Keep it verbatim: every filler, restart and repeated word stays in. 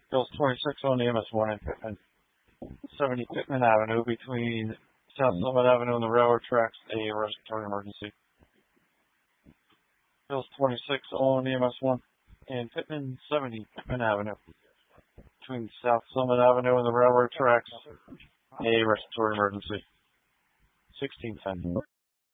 Bills twenty-six on E M S one in Pittman. seventy Pittman Avenue between South Summit Avenue and the railroad tracks. A respiratory emergency. Bills twenty-six on E M S one in Pittman. seventy Pittman Avenue between South Summit Avenue and the railroad tracks. A respiratory emergency. sixteen ten.